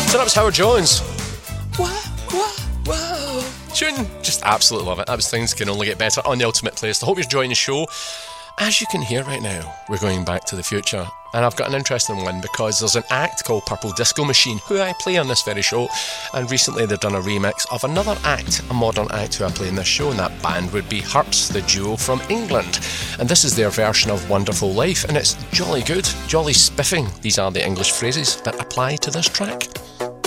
So that was Howard Jones. Wow. Tune. Just absolutely love it. That was Things Can Only Get Better on the Ultimate Playlist. I hope you're enjoying the show. As you can hear right now, we're going back to the future. And I've got an interesting one because there's an act called Purple Disco Machine, who I play on this very show. And recently they've done a remix of another act, a modern act who I play in this show. And that band would be Hertz, the duo from England. And this is their version of Wonderful Life. And it's jolly good, jolly spiffing. These are the English phrases that apply to this track.